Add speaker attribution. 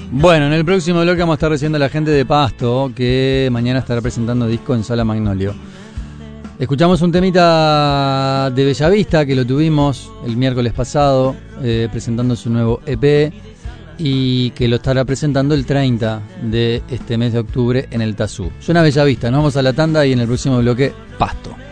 Speaker 1: Bueno, en el próximo bloque vamos a estar recibiendo a la gente de Pasto, que mañana estará presentando disco en Sala Magnolio. Escuchamos un temita de Bellavista, que lo tuvimos el miércoles pasado, presentando su nuevo EP, y que lo estará presentando el 30 de este mes de octubre en el Tazú. Suena Bellavista, nos vamos a la tanda y en el próximo bloque, Pasto.